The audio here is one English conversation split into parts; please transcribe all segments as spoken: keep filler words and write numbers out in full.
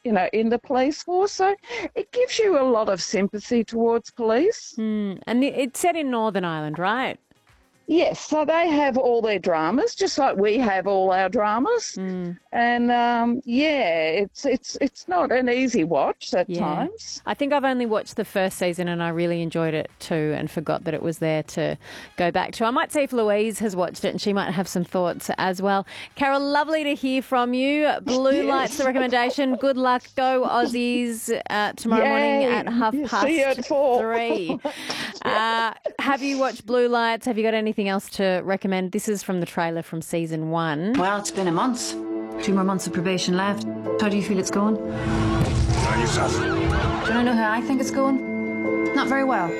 you know, in the police force. So it gives you a lot of sympathy towards police. Mm. And it- it's set in Northern Ireland, right? Yes, so they have all their dramas, just like we have all our dramas. Mm. And, um, yeah, it's it's it's not an easy watch at Yeah. times. I think I've only watched the first season and I really enjoyed it too and forgot that it was there to go back to. I might see if Louise has watched it and she might have some thoughts as well. Carol, lovely to hear from you. Blue Yes. Lights, the recommendation. Good luck. Go Aussies uh, tomorrow morning Yay. at half See past you at four. three. uh, have you watched Blue Lights? Have you got anything else to recommend? This is from the trailer from season one. Well, it's been a month. Two more months of probation left. How do you feel it's going? Now yourself. Do you want to know how I think it's going? Not very well.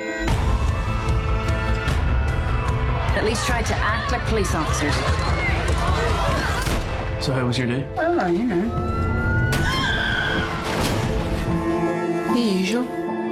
At least try to act like police officers. So how was your day? Oh, you know. The usual.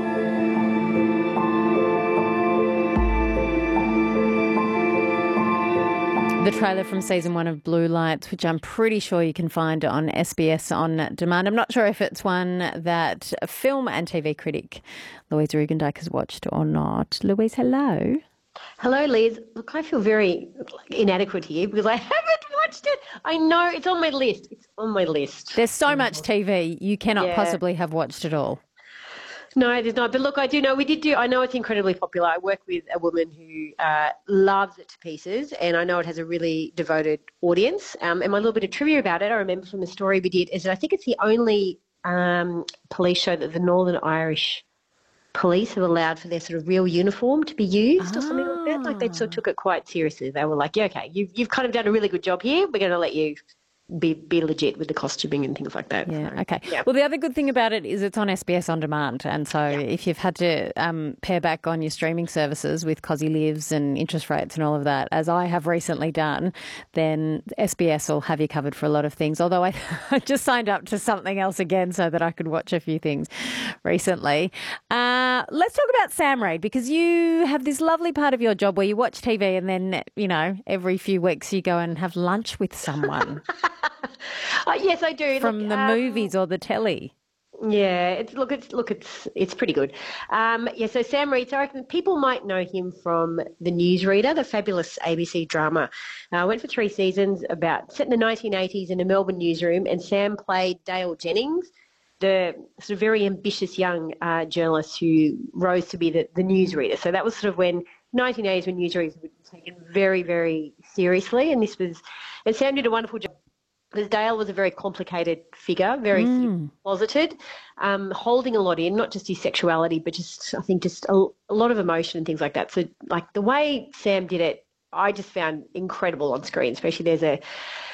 The trailer from season one of Blue Lights, which I'm pretty sure you can find on S B S On Demand. I'm not sure if it's one that film and T V critic Louise Rugendijk has watched or not. Louise, hello. Hello, Liz. Look, I feel very inadequate here because I haven't watched it. I know it's on my list. It's on my list. There's so much T V, you cannot Yeah. possibly have watched it all. No, there's not. But look, I do know we did do. I know it's incredibly popular. I work with a woman who uh, loves it to pieces, and I know it has a really devoted audience. Um, and my little bit of trivia about it, I remember from the story we did, is that I think it's the only um, police show that the Northern Irish police have allowed for their sort of real uniform to be used or something like that. Like they sort of took it quite seriously. They were like, yeah, okay, you've you've kind of done a really good job here. We're going to let you be be legit with the costuming and things like that. Yeah, So, okay. yeah. Well, the other good thing about it is it's on S B S On Demand. And so if you've had to um, pare back on your streaming services with Cosy Lives and interest rates and all of that, as I have recently done, then S B S will have you covered for a lot of things. Although I, I just signed up to something else again so that I could watch a few things recently. Uh, let's talk about Sam Reid, because you have this lovely part of your job where you watch T V and then, you know, every few weeks you go and have lunch with someone. Uh, yes, I do. From Look, the um, movies or the telly. Yeah, it's look, it's look, it's it's pretty good. Um, yeah, so Sam Reid, so I reckon people might know him from The Newsreader, the fabulous A B C drama. Uh, went for three seasons, about set in the nineteen eighties in a Melbourne newsroom, and Sam played Dale Jennings, the sort of very ambitious young uh, journalist who rose to be the, the newsreader. So that was sort of when nineteen eighties when newsreaders were taken very, very seriously, and this was, and Sam did a wonderful job. Because Dale was a very complicated figure, very Mm. closeted, um, holding a lot in, not just his sexuality, but just, I think, just a, a lot of emotion and things like that. So, like, the way Sam did it, I just found incredible on screen, especially there's a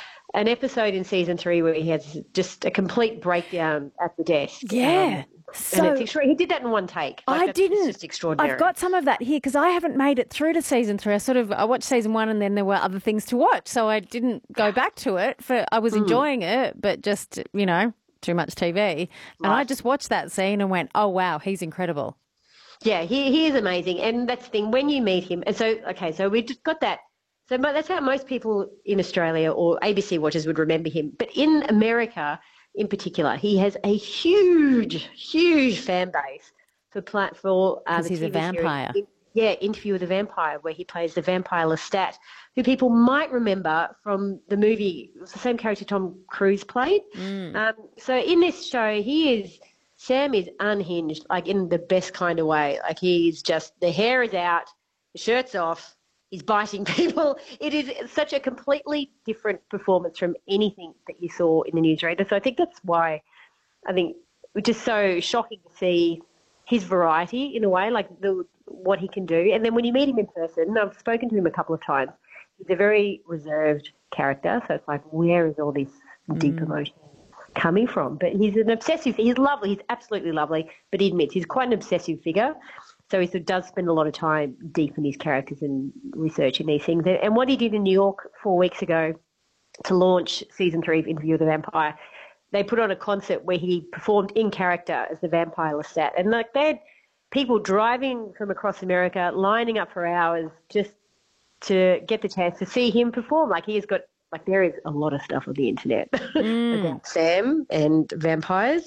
an episode in season three where he has just a complete breakdown at the desk. Yeah. Um, So and it's extra- he did that in one take. Like, I that's- didn't. It's just extraordinary. I've got some of that here because I haven't made it through to season three. I sort of I watched season one and then there were other things to watch, so I didn't go back to it. For I was enjoying it, but just you know too much T V, and I Right. just watched that scene and went, "Oh wow, he's incredible." Yeah, he he is amazing, and that's the thing when you meet him. And so, okay, so we just got that. So mo- that's how most people in Australia or A B C watchers would remember him. But in America, in particular, he has a huge, huge fan base for platform. Uh, 'Cause the he's a T V series, vampire. in- yeah, Interview with the Vampire, where he plays the vampire Lestat, who people might remember from the movie. It was the same character Tom Cruise played. Um, so in this show, he is. Sam is unhinged, like in the best kind of way. Like he's just, the hair is out, the shirt's off, he's biting people. It is such a completely different performance from anything that you saw in the newsreader. So I think that's why I think it's just so shocking to see his variety in a way, like the what he can do. And then when you meet him in person, I've spoken to him a couple of times, he's a very reserved character. So it's like, where is all this deep emotion coming from? But he's an obsessive, he's lovely, he's absolutely lovely, but he admits he's quite an obsessive figure. So he sort of does spend a lot of time deep in his characters and researching these things. And, and what he did in New York four weeks ago to launch season three of Interview with the Vampire, they put on a concert where he performed in character as the vampire Lestat. And like they had people driving from across America, lining up for hours just to get the chance to see him perform. Like he has got, like there is a lot of stuff on the internet about Sam and vampires.